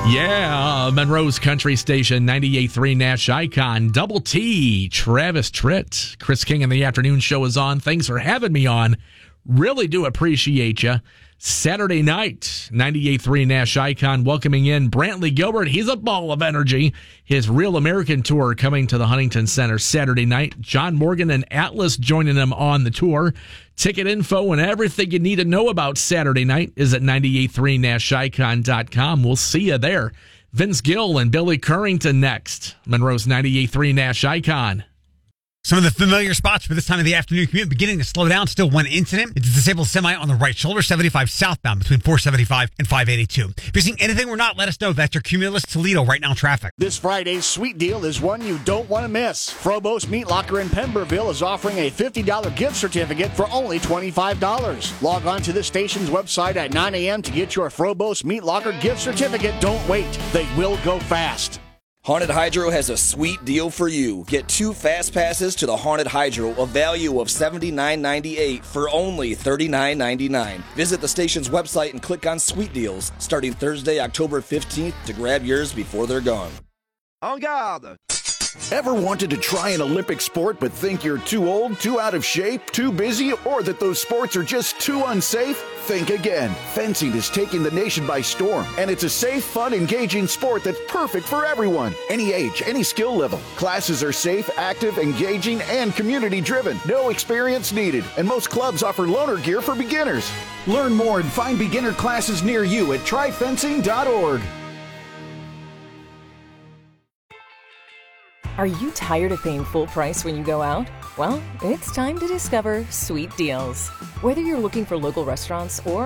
Yeah, Monroe's Country Station, 98.3 Nash Icon, Double T, Travis Tritt. Chris King in the afternoon show is on. Thanks for having me on. Really do appreciate you. Saturday night, 98.3 Nash Icon welcoming in Brantley Gilbert. He's a ball of energy. His Real American Tour coming to the Huntington Center Saturday night. John Morgan and Atlas joining him on the tour. Ticket info and everything you need to know about Saturday night is at 983nashicon.com. We'll see you there. Vince Gill and Billy Currington next. Monroe's 98.3 Nash Icon. Some of the familiar spots for this time of the afternoon commute beginning to slow down. Still one incident. It's a disabled semi on the right shoulder, 75 southbound between 475 and 582. If you're seeing anything we're not, let us know. That's your Cumulus Toledo right now traffic. This Friday's sweet deal is one you don't want to miss. Frobos Meat Locker in Pemberville is offering a $50 gift certificate for only $25. Log on to the station's website at 9 a.m. to get your Frobos Meat Locker gift certificate. Don't wait. They will go fast. Haunted Hydro has a sweet deal for you. Get 2 fast passes to the Haunted Hydro, a value of $79.98 for only $39.99. Visit the station's website and click on Sweet Deals starting Thursday, October 15th to grab yours before they're gone. En garde! Ever wanted to try an Olympic sport but think you're too old, too out of shape, too busy, or that those sports are just too unsafe? Think again. Fencing is taking the nation by storm, and it's a safe, fun, engaging sport that's perfect for everyone. Any age, any skill level. Classes are safe, active, engaging, and community-driven. No experience needed, and most clubs offer loaner gear for beginners. Learn more and find beginner classes near you at tryfencing.org. Are you tired of paying full price when you go out? Well, it's time to discover Sweet Deals. Whether you're looking for local restaurants or